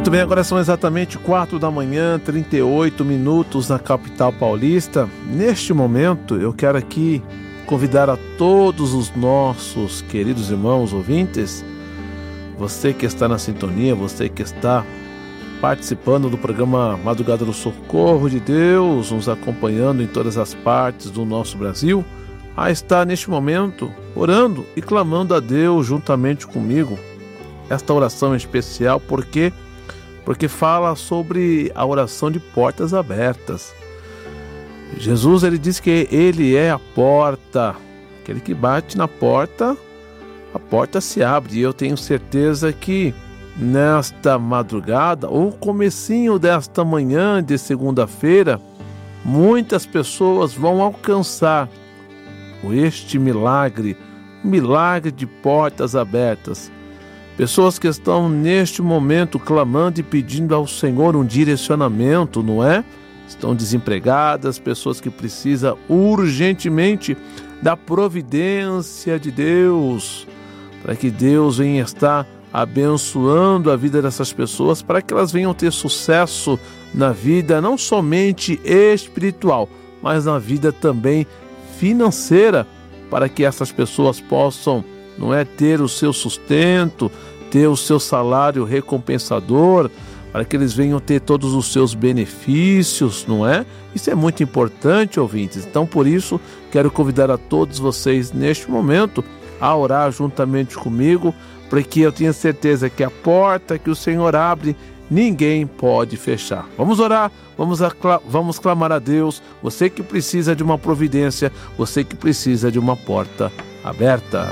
Muito bem, agora são exatamente 4 da manhã, 38 minutos na capital paulista. Neste momento, eu quero aqui convidar a todos os nossos queridos irmãos ouvintes, você que está na sintonia, você que está participando do programa Madrugada do Socorro de Deus, nos acompanhando em todas as partes do nosso Brasil, a estar neste momento orando e clamando a Deus juntamente comigo. Esta oração é especial porque fala sobre a oração de portas abertas. Jesus, ele diz que ele é a porta, aquele que bate na porta, a porta se abre. E eu tenho certeza que nesta madrugada, ou comecinho desta manhã de segunda-feira, muitas pessoas vão alcançar este milagre, o milagre de portas abertas. Pessoas que estão neste momento clamando e pedindo ao Senhor um direcionamento, não é? Estão desempregadas, pessoas que precisam urgentemente da providência de Deus, para que Deus venha estar abençoando a vida dessas pessoas, para que elas venham ter sucesso na vida, não somente espiritual, mas na vida também financeira, para que essas pessoas possam, não é, ter o seu sustento, ter o seu salário recompensador, para que eles venham ter todos os seus benefícios, não é? Isso é muito importante, ouvintes. Então, por isso, quero convidar a todos vocês neste momento a orar juntamente comigo, porque eu tenho certeza que a porta que o Senhor abre, ninguém pode fechar. Vamos orar, vamos clamar a Deus. Você que precisa de uma providência, você que precisa de uma porta aberta.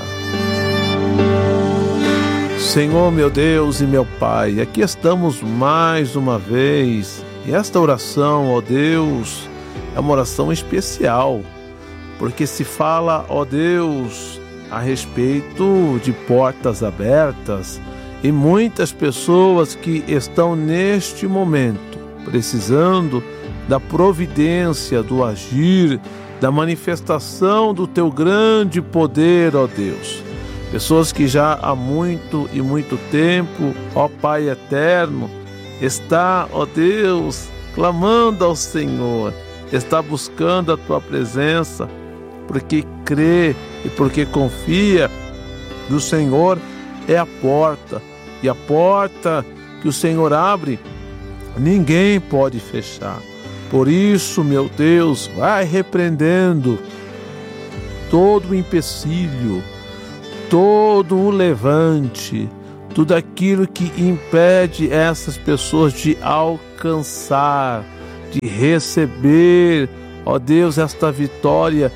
Senhor, meu Deus e meu Pai, aqui estamos mais uma vez. E esta oração, ó Deus, é uma oração especial, porque se fala, ó Deus, a respeito de portas abertas, e muitas pessoas que estão neste momento precisando da providência, do agir, da manifestação do Teu grande poder, ó Deus. Pessoas que já há muito e muito tempo, ó Pai eterno, está, ó Deus, clamando ao Senhor, está buscando a Tua presença, porque crê e porque confia que o Senhor é a porta, e a porta que o Senhor abre, ninguém pode fechar. Por isso, meu Deus, vai repreendendo todo o empecilho, todo o levante, tudo aquilo que impede essas pessoas de alcançar, de receber, ó Deus, esta vitória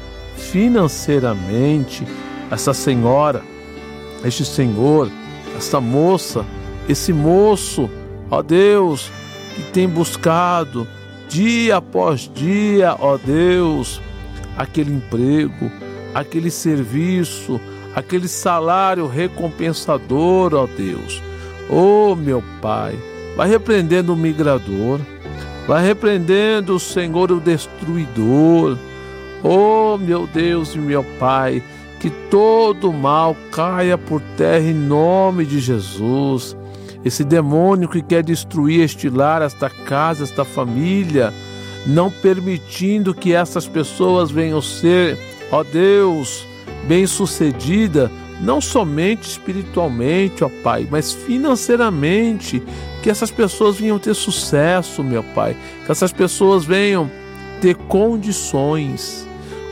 financeiramente. Essa senhora, este senhor, essa moça, esse moço, ó Deus, que tem buscado dia após dia, ó Deus, aquele emprego, aquele serviço, aquele salário recompensador, ó Deus. Oh, meu Pai, vai repreendendo o migrador, vai repreendendo, Senhor, o destruidor. Oh, meu Deus e meu Pai, que todo mal caia por terra em nome de Jesus. Esse demônio que quer destruir este lar, esta casa, esta família, não permitindo que essas pessoas venham ser, ó Deus, bem-sucedida, não somente espiritualmente, ó Pai, mas financeiramente, que essas pessoas venham ter sucesso, meu Pai, que essas pessoas venham ter condições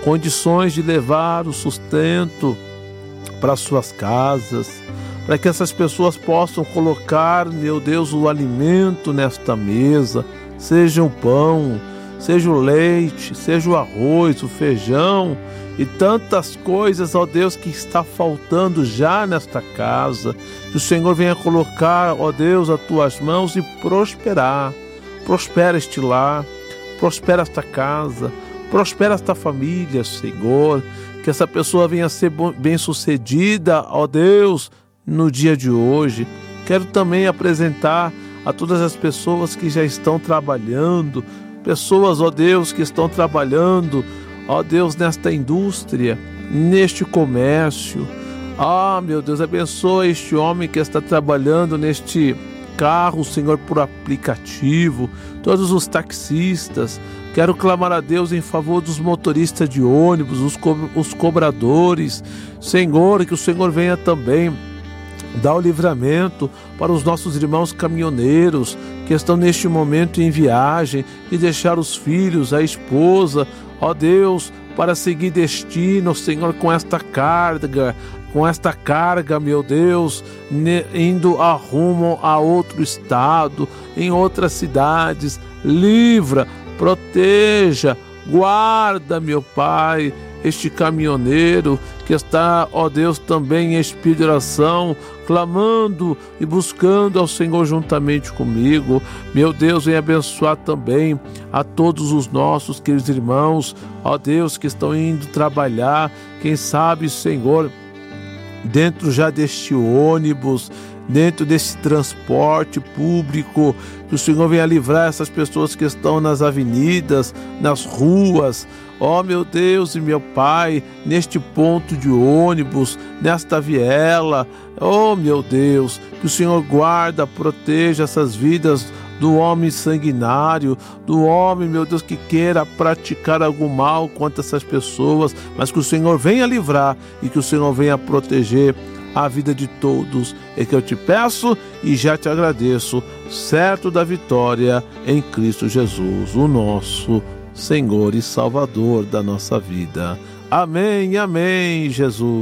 de levar o sustento para suas casas, para que essas pessoas possam colocar, meu Deus, o alimento nesta mesa, seja o pão, seja o leite, seja o arroz, o feijão e tantas coisas, ó Deus, que está faltando já nesta casa. Que o Senhor venha colocar, ó Deus, as tuas mãos e prosperar. Prospera este lar, prospera esta casa, prospera esta família, Senhor. Que essa pessoa venha ser bem-sucedida, ó Deus, no dia de hoje. Quero também apresentar a todas as pessoas que já estão trabalhando, pessoas, ó Deus, que estão trabalhando, ó Deus, nesta indústria, neste comércio. Ah, meu Deus, abençoa este homem que está trabalhando neste carros, Senhor, por aplicativo, todos os taxistas. Quero clamar a Deus em favor dos motoristas de ônibus, os cobradores. Senhor, que o Senhor venha também dar o livramento para os nossos irmãos caminhoneiros que estão neste momento em viagem e deixar os filhos, a esposa, ó Deus, para seguir destino, Senhor, com esta carga, meu Deus, indo a rumo a outro estado, em outras cidades. Livra, proteja, guarda, meu Pai, este caminhoneiro que está, ó Deus, também em espírito de oração, clamando e buscando ao Senhor juntamente comigo. Meu Deus, vem abençoar também a todos os nossos queridos irmãos, ó Deus, que estão indo trabalhar, quem sabe, Senhor, dentro já deste ônibus, dentro desse transporte público, que o Senhor venha livrar essas pessoas que estão nas avenidas, nas ruas, ó meu Deus e meu Pai, neste ponto de ônibus, nesta viela, ó meu Deus, que o Senhor guarda, proteja essas vidas do homem sanguinário, do homem, meu Deus, que queira praticar algum mal contra essas pessoas, mas que o Senhor venha livrar e que o Senhor venha proteger a vida de todos. É que eu te peço e já te agradeço, certo da vitória em Cristo Jesus, o nosso Senhor e Salvador da nossa vida. Amém, amém, Jesus.